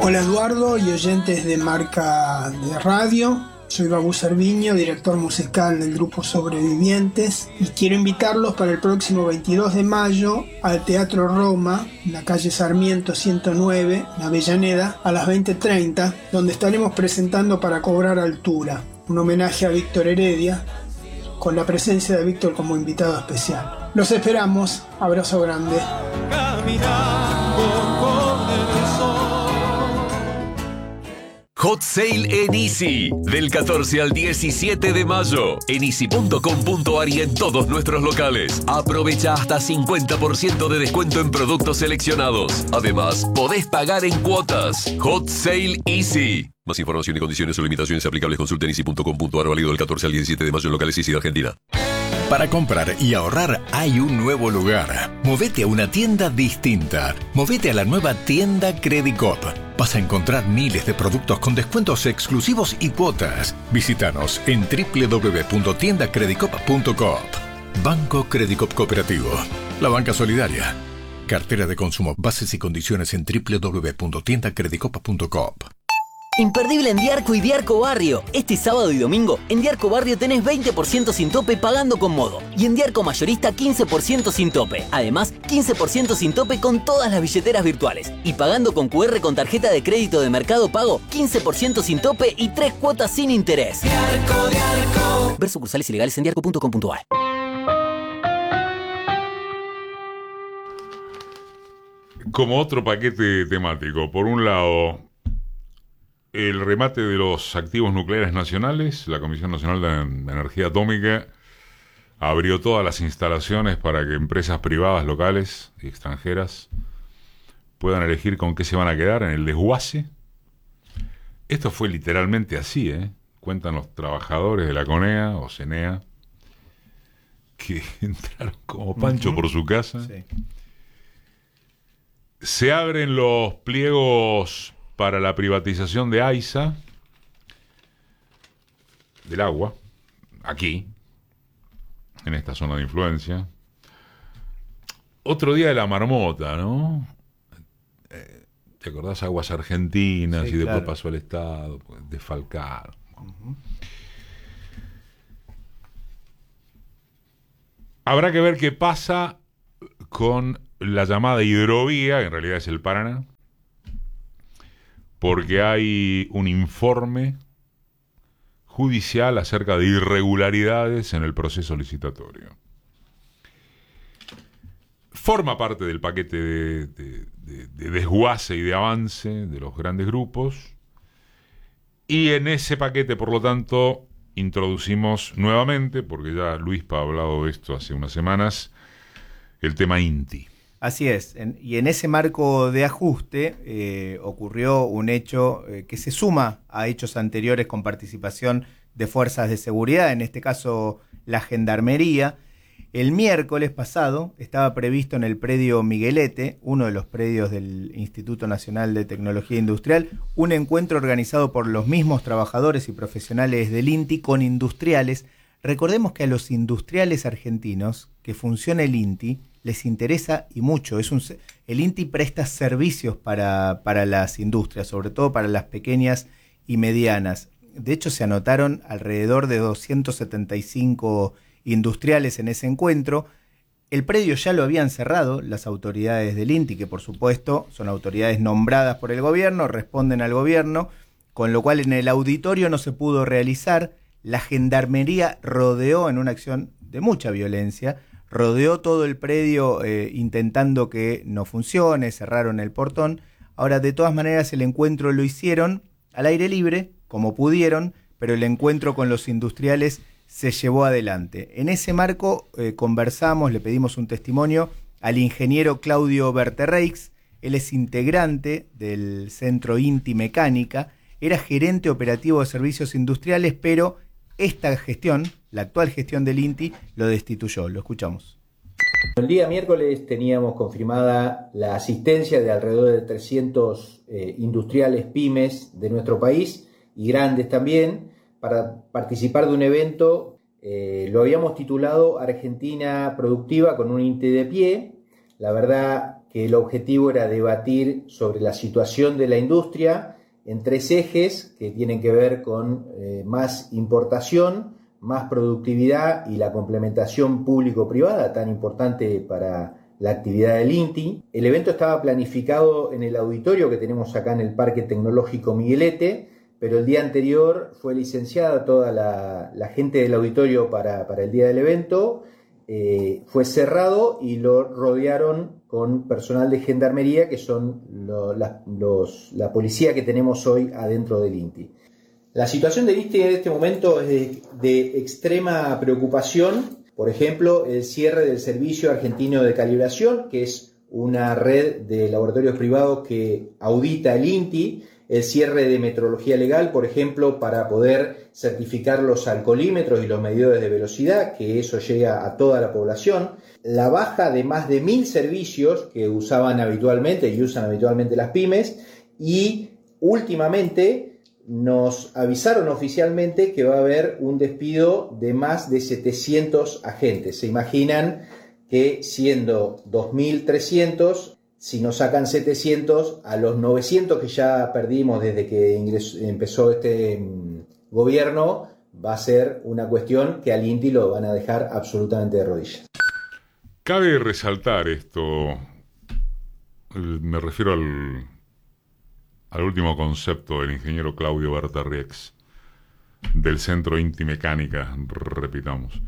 Hola Eduardo y oyentes de Marca de Radio. Soy Babu Cerviño, director musical del grupo Sobrevivientes, y quiero invitarlos para el próximo 22 de mayo al Teatro Roma, en la calle Sarmiento 109, en Avellaneda, a las 20:30, donde estaremos presentando Para Cobrar Altura, un homenaje a Víctor Heredia, con la presencia de Víctor como invitado especial. Los esperamos, abrazo grande. Hot Sale en Easy, del 14 al 17 de mayo, en easy.com.ar y en todos nuestros locales. Aprovecha hasta 50% de descuento en productos seleccionados. Además, podés pagar en cuotas. Hot Sale Easy. Más información y condiciones o limitaciones aplicables consulta en easy.com.ar, válido del 14 al 17 de mayo en locales Easy de Argentina. Para comprar y ahorrar hay un nuevo lugar. Movete a una tienda distinta. Movete a la nueva tienda Credicop. Vas a encontrar miles de productos con descuentos exclusivos y cuotas. Visítanos en www.tiendacredicop.coop. Banco Credicop Cooperativo. La banca solidaria. Cartera de consumo. Bases y condiciones en www.tiendacredicop.coop. Imperdible en Diarco y Diarco Barrio. Este sábado y domingo, en Diarco Barrio tenés 20% sin tope pagando con Modo. Y en Diarco Mayorista 15% sin tope. Además, 15% sin tope con todas las billeteras virtuales. Y pagando con QR con tarjeta de crédito de Mercado Pago, 15% sin tope y 3 cuotas sin interés. Diarco. Ver sucursales ilegales en diarco.com.ar. Como otro paquete temático, por un lado, el remate de los activos nucleares nacionales. La Comisión Nacional de Energía Atómica abrió todas las instalaciones para que empresas privadas, locales y extranjeras puedan elegir con qué se van a quedar en el desguace. Esto fue literalmente así, cuentan los trabajadores de la CONEA o CENEA, que entraron como Pancho por su casa. Sí. Se abren los pliegos para la privatización de AISA, del agua, aquí, en esta zona de influencia. Otro día de la marmota, ¿no? ¿Te acordás? Aguas Argentinas, sí, y después claro, pasó al Estado, desfalcaron. Habrá que ver qué pasa con la llamada hidrovía, que en realidad es el Paraná, porque hay un informe judicial acerca de irregularidades en el proceso licitatorio. Forma parte del paquete de desguace y de avance de los grandes grupos, y en ese paquete, por lo tanto, introducimos nuevamente, porque ya Luispa ha hablado de esto hace unas semanas, el tema INTI. Así es, y en ese marco de ajuste ocurrió un hecho que se suma a hechos anteriores con participación de fuerzas de seguridad, en este caso la Gendarmería. El miércoles pasado estaba previsto en el predio Miguelete, uno de los predios del Instituto Nacional de Tecnología Industrial, un encuentro organizado por los mismos trabajadores y profesionales del INTI con industriales. Recordemos que a los industriales argentinos que funciona el INTI les interesa y mucho. El INTI presta servicios para las industrias, sobre todo para las pequeñas y medianas. De hecho, se anotaron alrededor de 275 industriales en ese encuentro. El predio ya lo habían cerrado las autoridades del INTI, que por supuesto son autoridades nombradas por el gobierno, responden al gobierno, con lo cual en el auditorio no se pudo realizar. La Gendarmería rodeó, en una acción de mucha violencia, rodeó todo el predio intentando que no funcione, cerraron el portón. Ahora, de todas maneras, el encuentro lo hicieron al aire libre, como pudieron, pero el encuentro con los industriales se llevó adelante. En ese marco conversamos, le pedimos un testimonio al ingeniero Claudio Berterreix. Él es integrante del Centro INTI Mecánica, era gerente operativo de servicios industriales, pero esta gestión, la actual gestión del INTI, lo destituyó. Lo escuchamos. El día miércoles teníamos confirmada la asistencia de alrededor de 300 industriales pymes de nuestro país y grandes también para participar de un evento. Lo habíamos titulado Argentina Productiva con un INTI de pie. La verdad, que el objetivo era debatir sobre la situación de la industria en 3 ejes que tienen que ver con más importación, más productividad y la complementación público-privada, tan importante para la actividad del INTI. El evento estaba planificado en el auditorio que tenemos acá en el Parque Tecnológico Miguelete, pero el día anterior fue licenciada toda la gente del auditorio para el día del evento. Fue cerrado y lo rodearon con personal de gendarmería, que son la policía que tenemos hoy adentro del INTI. La situación del INTI en este momento es de extrema preocupación. Por ejemplo, el cierre del Servicio Argentino de Calibración, que es una red de laboratorios privados que audita el INTI, el cierre de metrología legal, por ejemplo, para poder certificar los alcoholímetros y los medidores de velocidad, que eso llega a toda la población, la baja de más de 1.000 servicios que usaban habitualmente y usan habitualmente las pymes, y últimamente nos avisaron oficialmente que va a haber un despido de más de 700 agentes. Se imaginan que siendo 2.300, si nos sacan 700, a los 900 que ya perdimos desde que empezó este gobierno, va a ser una cuestión que al INTI lo van a dejar absolutamente de rodillas. Cabe resaltar esto, me refiero al último concepto del ingeniero Claudio Bertarriex, del Centro INTI Mecánica, repitamos.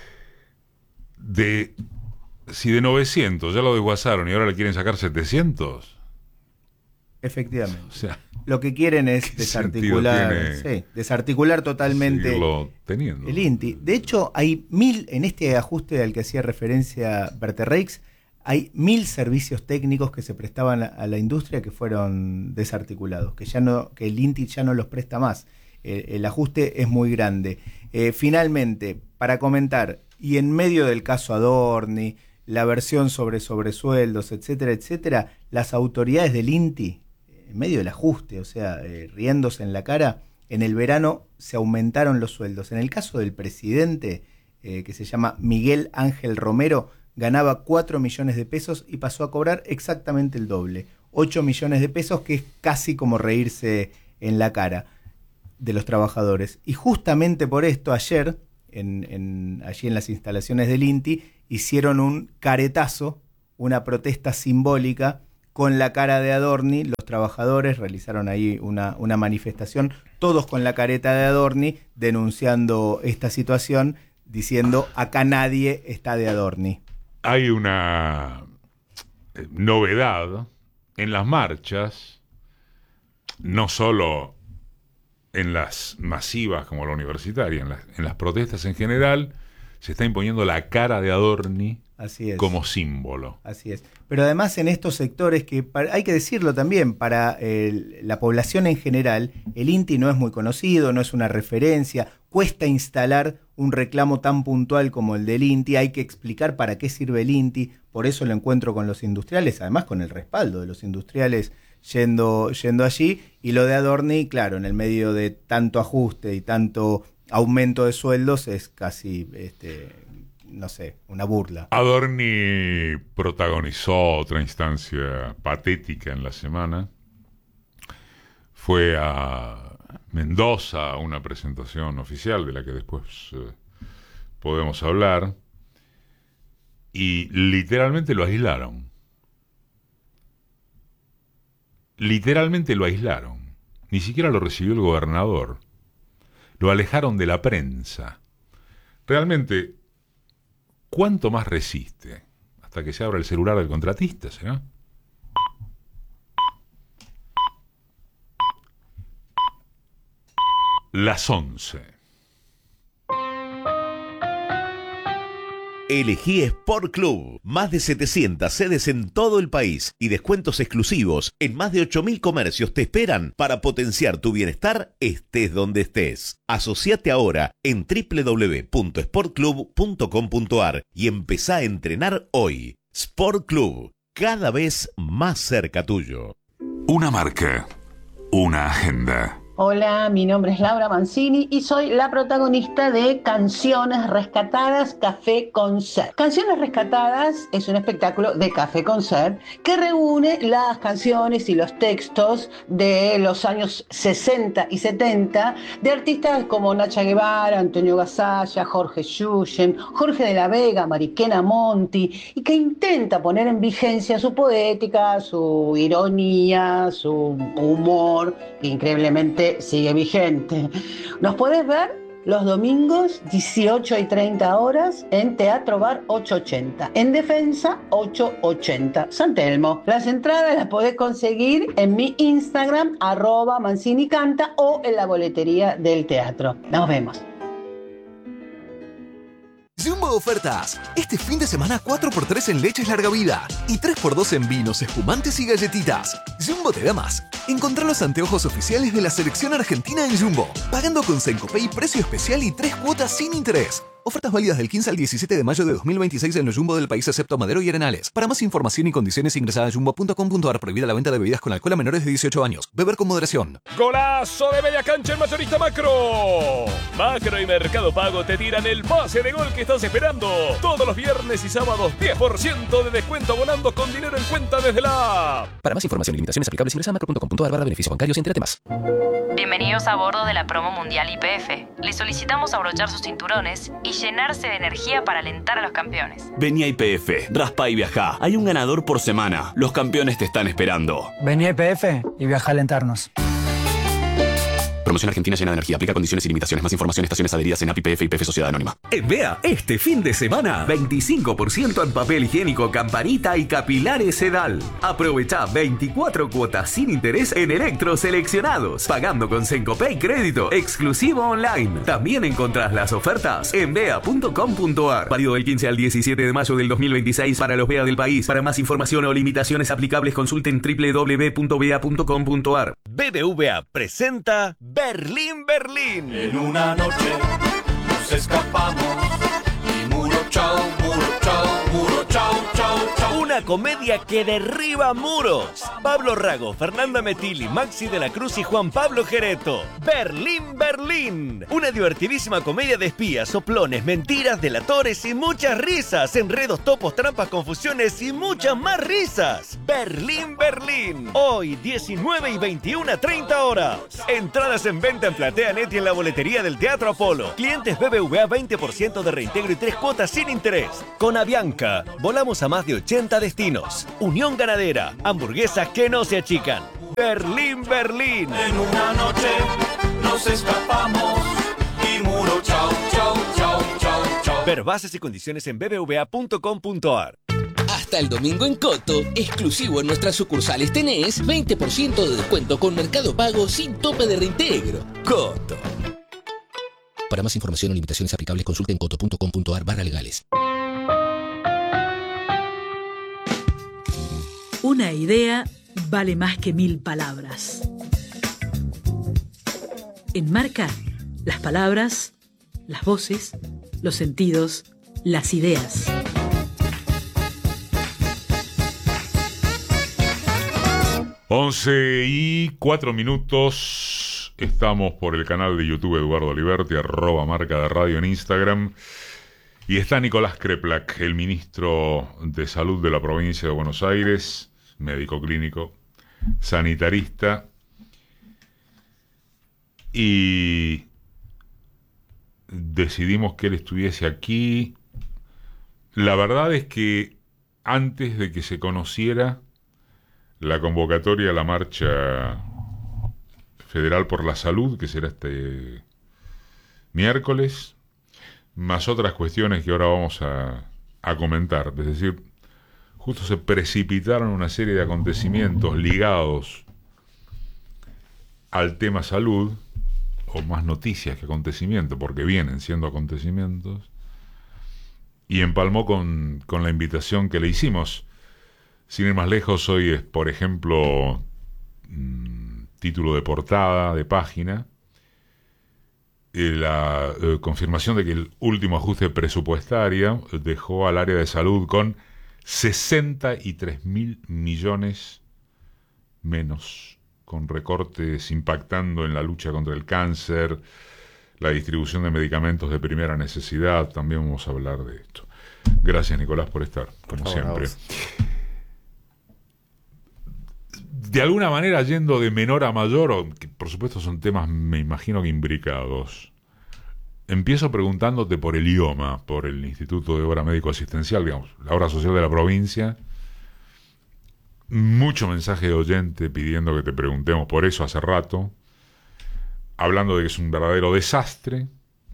Si de 900 ya lo desguazaron y ahora le quieren sacar 700. Efectivamente. O sea, lo que quieren es desarticular totalmente teniendo el INTI. De hecho, hay 1.000, en este ajuste al que hacía referencia Bertarriex, hay 1.000 servicios técnicos que se prestaban a la industria que fueron desarticulados, que el INTI ya no los presta más. El ajuste es muy grande. Finalmente, para comentar, y en medio del caso Adorni, la versión sobre sobresueldos, etcétera, etcétera, las autoridades del INTI, en medio del ajuste, o sea, riéndose en la cara, en el verano se aumentaron los sueldos. En el caso del presidente, que se llama Miguel Ángel Romero, ganaba 4 millones de pesos y pasó a cobrar exactamente el doble, 8 millones de pesos, que es casi como reírse en la cara de los trabajadores. Y justamente por esto ayer, allí en las instalaciones del INTI, hicieron un caretazo, una protesta simbólica con la cara de Adorni. Los trabajadores realizaron ahí una manifestación, todos con la careta de Adorni, denunciando esta situación, diciendo: acá nadie está de Adorni. Hay una novedad en las marchas, no solo en las masivas como la universitaria, en las protestas en general, se está imponiendo la cara de Adorni. Así es. Como símbolo. Así es. Pero además en estos sectores que, hay que decirlo también, para la población en general, el INTI no es muy conocido, no es una referencia, cuesta instalar un reclamo tan puntual como el del INTI, hay que explicar para qué sirve el INTI, por eso lo encuentro con los industriales, además con el respaldo de los industriales yendo allí, y lo de Adorni, claro, en el medio de tanto ajuste y tanto aumento de sueldos es casi... no sé, una burla. Adorni protagonizó otra instancia patética en la semana. Fue a Mendoza a una presentación oficial de la que después podemos hablar, y literalmente lo aislaron. Literalmente lo aislaron. Ni siquiera lo recibió el gobernador. Lo alejaron de la prensa. Realmente... ¿cuánto más resiste? Hasta que se abra el celular del contratista, ¿será? Las 11. Elegí Sport Club. Más de 700 sedes en todo el país y descuentos exclusivos en más de 8.000 comercios te esperan para potenciar tu bienestar, estés donde estés. Asociate ahora en www.sportclub.com.ar y empezá a entrenar hoy. Sport Club, cada vez más cerca tuyo. Una marca, una agenda, Hola, mi nombre es Laura Mancini y soy la protagonista de Canciones Rescatadas Café Concert. Canciones Rescatadas es un espectáculo de Café Concert que reúne las canciones y los textos de los años 60 y 70 de artistas como Nacha Guevara, Antonio Gasalla, Jorge Yuyen, Jorge de la Vega, Mariquena Monti, y que intenta poner en vigencia su poética, su ironía, su humor, que increíblemente sigue vigente. Nos podés ver los domingos 18:30 horas en Teatro Bar 880, en Defensa 880, San Telmo. Las entradas las podés conseguir en mi Instagram @ManciniCanta o en la boletería del teatro. Nos vemos. Jumbo ofertas. Este fin de semana 4x3 en leches larga vida y 3x2 en vinos, espumantes y galletitas. Jumbo te da más. Encontrá los anteojos oficiales de la selección argentina en Jumbo, pagando con Cencopay precio especial y 3 cuotas sin interés. Ofertas válidas del 15 al 17 de mayo de 2026 en los Jumbo del país excepto Madero y Arenales. Para más información y condiciones ingresada a jumbo.com.ar. Prohibida la venta de bebidas con alcohol a menores de 18 años. Beber con moderación. ¡Golazo de media cancha en Mayorista Macro! Macro y Mercado Pago te tiran el pase de gol que estás esperando. Todos los viernes y sábados 10% de descuento abonando con dinero en cuenta desde la app. Para más información y limitaciones aplicables ingresa a macro.com.ar/beneficios bancarios y entérate más. Bienvenidos a bordo de la promo mundial YPF. Les solicitamos abrochar sus cinturones y llenarse de energía para alentar a los campeones. Vení a YPF, raspa y viajá. Hay un ganador por semana. Los campeones te están esperando. Vení a YPF y viajá a alentarnos. Promoción argentina llena de energía. Aplica condiciones y limitaciones. Más información, estaciones adheridas en API, YPF y YPF Sociedad Anónima. En Bea, este fin de semana, 25% en papel higiénico Campanita y capilares Sedal. Aprovecha 24 cuotas sin interés en electros seleccionados, pagando con Cencopay crédito, exclusivo online. También encontrás las ofertas en bea.com.ar. Válido del 15 al 17 de mayo del 2026 para los Bea del país. Para más información o limitaciones aplicables, consulten www.bea.com.ar. BBVA presenta Berlín, Berlín. En una noche nos escapamos y muro chao, chao, chao. Una comedia que derriba muros. Pablo Rago, Fernanda Metilli, Maxi de la Cruz y Juan Pablo Gereto. Berlín, Berlín. Una divertidísima comedia de espías, soplones, mentiras, delatores y muchas risas. Enredos, topos, trampas, confusiones y muchas más risas. Berlín, Berlín. Hoy, 19 y 21:30 horas. Entradas en venta en PlateaNet y en la boletería del Teatro Apolo. Clientes BBVA 20% de reintegro y 3 cuotas sin interés. Con Avianca, volamos a más de 80 destinos. Unión Ganadera, hamburguesas que no se achican. Berlín, Berlín. En una noche nos escapamos y muro chao, chao, chao, chao, chao. Ver bases y condiciones en bbva.com.ar. Hasta el domingo en Coto, exclusivo en nuestras sucursales tenés 20% de descuento con Mercado Pago sin tope de reintegro. Coto. Para más información o limitaciones aplicables, consulten coto.com.ar/legales. Una idea vale más que 1000 palabras. Enmarca las palabras, las voces, los sentidos, las ideas. Once y 4 minutos. Estamos por el canal de YouTube Eduardo Aliberti, @marca de radio en Instagram. Y está Nicolás Kreplak, el ministro de Salud de la provincia de Buenos Aires, médico clínico, sanitarista. Y decidimos que él estuviese aquí. La verdad es que antes de que se conociera la convocatoria a la marcha federal por la salud, que será este miércoles, más otras cuestiones que ahora vamos a comentar. Es decir, justo se precipitaron una serie de acontecimientos ligados al tema salud, o más noticias que acontecimientos, porque vienen siendo acontecimientos, y empalmó con la invitación que le hicimos. Sin ir más lejos, hoy es, por ejemplo, título de portada, de página, la confirmación de que el último ajuste presupuestario dejó al área de salud con 63.000 millones menos con recortes impactando en la lucha contra el cáncer, la distribución de medicamentos de primera necesidad. También vamos a hablar de esto. Gracias, Nicolás, por estar, como siempre. De alguna manera, yendo de menor a mayor, que por supuesto son temas, me imagino que imbricados. Empiezo preguntándote por el IOMA, por el Instituto de Obra Médico Asistencial, digamos, la obra social de la provincia. Mucho mensaje de oyente pidiendo que te preguntemos por eso hace rato, hablando de que es un verdadero desastre.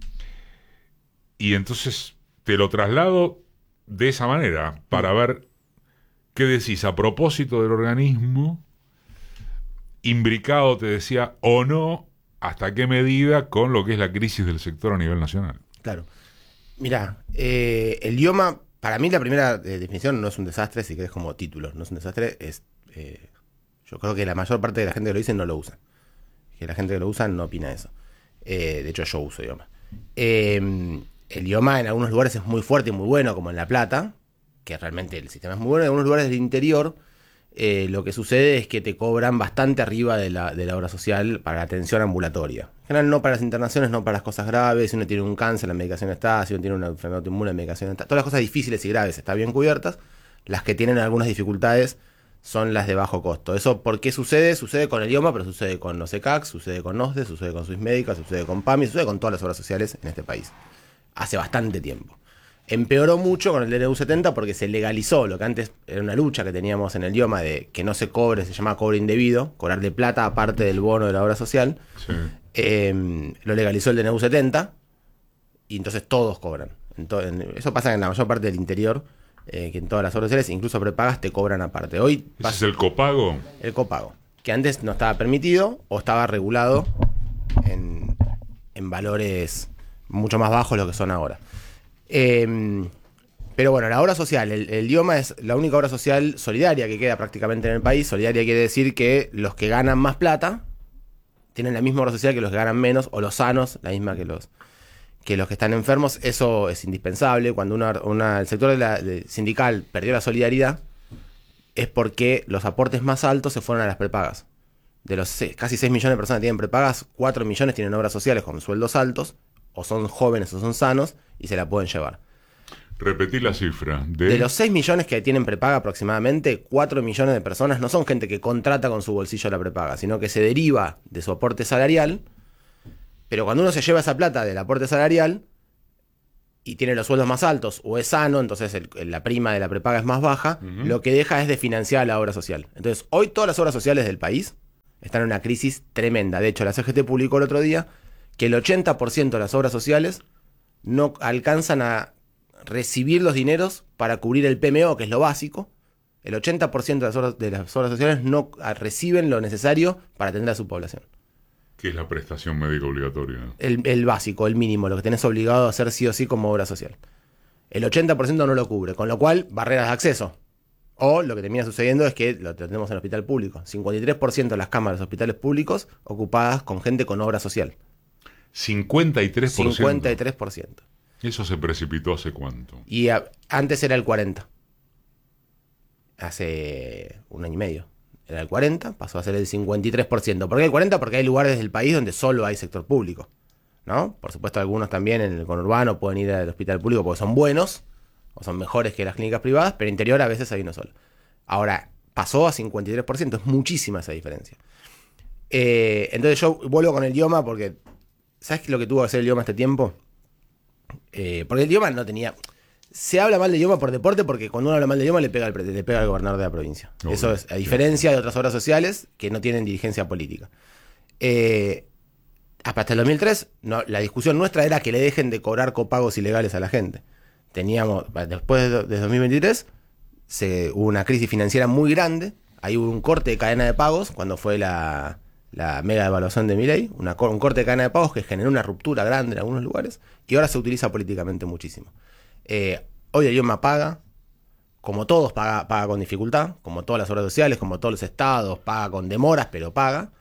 Y entonces te lo traslado de esa manera, para ver qué decís a propósito del organismo, imbricado, te decía, o no, hasta qué medida con lo que es la crisis del sector a nivel nacional. Claro. Mirá, el IOMA, para mí la primera definición no es un desastre, si querés como título, no es un desastre, es yo creo que la mayor parte de la gente que lo dice no lo usa. Que la gente que lo usa no opina eso. De hecho, yo uso IOMA. El IOMA en algunos lugares es muy fuerte y muy bueno, como en La Plata, que realmente el sistema es muy bueno. En algunos lugares del interior, lo que sucede es que te cobran bastante arriba de la obra social para la atención ambulatoria. En general, no para las internaciones, no para las cosas graves. Si uno tiene un cáncer, la medicación está. Si uno tiene una enfermedad autoinmune, la medicación está. Todas las cosas difíciles y graves están bien cubiertas. Las que tienen algunas dificultades son las de bajo costo. ¿Eso por qué sucede? Sucede con el IOMA, pero sucede con los ECAC, sucede con OSDE, sucede con Swissmedica, sucede con PAMI, sucede con todas las obras sociales en este país. Hace bastante tiempo. Empeoró mucho con el DNU 70 porque se legalizó lo que antes era una lucha que teníamos en el IOMA de que no se cobre, se llama cobre indebido, cobrar de plata aparte del bono de la obra social. Sí. Lo legalizó el DNU 70 y entonces todos cobran. Eso pasa en la mayor parte del interior, que en todas las obras sociales, incluso prepagas, te cobran aparte. Hoy ¿Ese es el copago? El copago, que antes no estaba permitido o estaba regulado en valores mucho más bajos de lo que son ahora. Pero bueno, la obra social, el IOMA es la única obra social solidaria que queda prácticamente en el país. Solidaria quiere decir que los que ganan más plata tienen la misma obra social que los que ganan menos, o los sanos, la misma que los que están enfermos. Eso es indispensable. Cuando el sector sindical perdió la solidaridad, es porque los aportes más altos se fueron a las prepagas. De los casi 6 millones de personas que tienen prepagas, 4 millones tienen obras sociales con sueldos altos, o son jóvenes o son sanos, y se la pueden llevar. Repetí la cifra. De los 6 millones que tienen prepaga aproximadamente, 4 millones de personas no son gente que contrata con su bolsillo la prepaga, sino que se deriva de su aporte salarial. Pero cuando uno se lleva esa plata del aporte salarial y tiene los sueldos más altos o es sano, entonces la prima de la prepaga es más baja, lo que deja es de financiar la obra social. Entonces, hoy todas las obras sociales del país están en una crisis tremenda. De hecho, la CGT publicó el otro día que el 80% de las obras sociales no alcanzan a recibir los dineros para cubrir el PMO, que es lo básico. El 80% de las obras sociales no reciben lo necesario para atender a su población. ¿Qué es la prestación médica obligatoria? El básico, el mínimo, lo que tenés obligado a hacer sí o sí como obra social. El 80% no lo cubre, con lo cual, barreras de acceso. O lo que termina sucediendo es que lo tenemos en el hospital público. 53% de las cámaras de hospitales públicos ocupadas con gente con obra social. 53%. 53%. ¿Eso se precipitó hace cuánto? Y antes era el 40%. Hace un año y medio. Era el 40%, pasó a ser el 53%. ¿Por qué el 40%? Porque hay lugares del país donde solo hay sector público, ¿no? Por supuesto, algunos también en el conurbano pueden ir al hospital público porque son buenos o son mejores que las clínicas privadas, pero interior a veces hay uno solo. Ahora, pasó a 53%, es muchísima esa diferencia. Entonces yo vuelvo con el IOMA porque... ¿Sabes lo que tuvo que hacer el IOMA este tiempo? Porque el IOMA no tenía... Se habla mal del IOMA por deporte porque cuando uno habla mal del IOMA le pega al gobernador de la provincia. Obvio. Eso es, a diferencia de otras obras sociales que no tienen dirigencia política. Hasta el 2003, la discusión nuestra era que le dejen de cobrar copagos ilegales a la gente. Después de 2023, hubo una crisis financiera muy grande. Ahí hubo un corte de cadena de pagos cuando fue la mega devaluación de Milei, un corte de cadena de pagos que generó una ruptura grande en algunos lugares y ahora se utiliza políticamente muchísimo. Hoy el IOMA paga, como todos paga con dificultad, como todas las obras sociales, como todos los estados, paga con demoras, pero paga.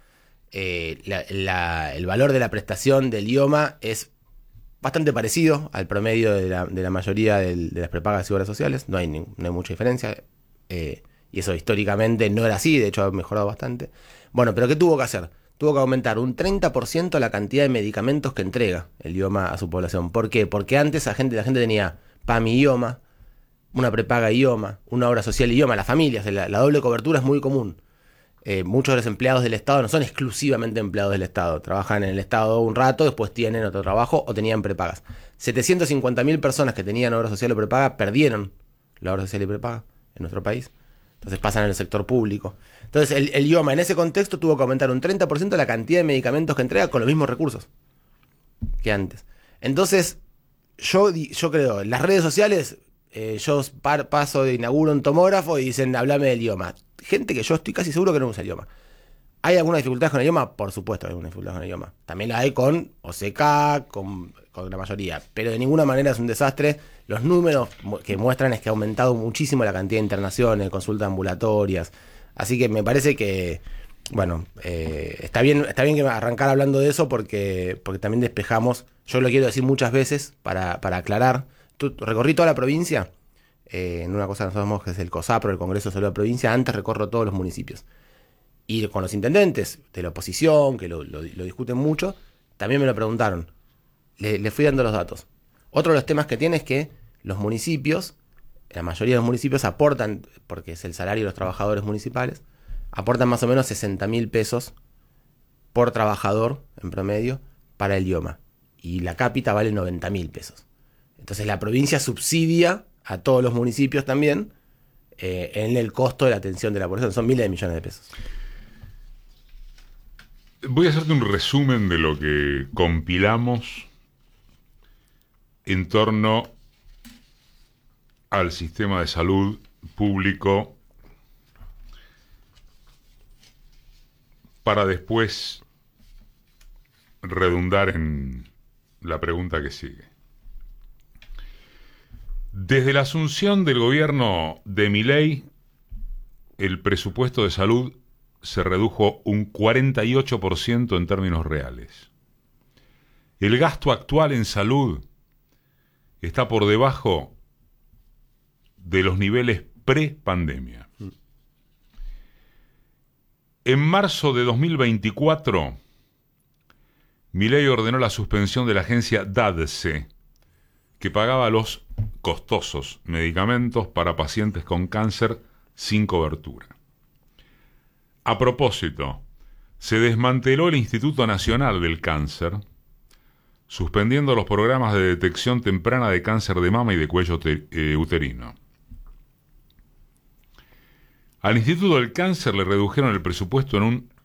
El valor de la prestación del IOMA es bastante parecido al promedio de la mayoría de las prepagas y obras sociales, no hay mucha diferencia. y eso históricamente no era así, de hecho ha mejorado bastante. Bueno, pero ¿qué tuvo que hacer? Tuvo que aumentar un 30% la cantidad de medicamentos que entrega el IOMA a su población. ¿Por qué? Porque antes la gente tenía PAMI IOMA, una prepaga IOMA, una obra social IOMA, las familias, la doble cobertura es muy común. Muchos de los empleados del Estado no son exclusivamente empleados del Estado, trabajan en el Estado un rato, después tienen otro trabajo o tenían prepagas. 750.000 personas que tenían obra social o prepaga perdieron la obra social y prepaga en nuestro país. Entonces pasan en el sector público. Entonces el IOMA en ese contexto tuvo que aumentar un 30% la cantidad de medicamentos que entrega con los mismos recursos que antes. Entonces yo creo, en las redes sociales yo inauguro un tomógrafo y dicen, hablame del IOMA. Gente que yo estoy casi seguro que no usa el IOMA. ¿Hay alguna dificultad con el IOMA? Por supuesto hay alguna dificultad con el IOMA. También la hay con OCK, con la mayoría. Pero de ninguna manera es un desastre. Los números que muestran es que ha aumentado muchísimo la cantidad de internaciones, consultas ambulatorias. Así que me parece que, bueno, está bien que arrancar hablando de eso porque también despejamos. Yo lo quiero decir muchas veces para aclarar. Recorrí toda la provincia. En una cosa que nosotros llamamos que es el COSAPRO, el Congreso de Salud de la Provincia. Antes recorro todos los municipios. Y con los intendentes de la oposición, que lo discuten mucho, también me lo preguntaron. Le fui dando los datos. Otro de los temas que tiene es que los municipios, la mayoría de los municipios aportan, porque es el salario de los trabajadores municipales, aportan más o menos 60.000 pesos por trabajador en promedio para el IOMA. Y la cápita vale 90.000 pesos. Entonces la provincia subsidia a todos los municipios también en el costo de la atención de la población. Son miles de millones de pesos. Voy a hacerte un resumen de lo que compilamos en torno al sistema de salud público para después redundar en la pregunta que sigue. Desde la asunción del gobierno de Milei, el presupuesto de salud se redujo un 48% en términos reales. El gasto actual en salud está por debajo de los niveles pre-pandemia. En marzo de 2024, Milei ordenó la suspensión de la agencia DADSE, que pagaba los costosos medicamentos para pacientes con cáncer sin cobertura. A propósito, se desmanteló el Instituto Nacional del Cáncer, suspendiendo los programas de detección temprana de cáncer de mama y de cuello uterino. Al Instituto del Cáncer le redujeron el presupuesto en un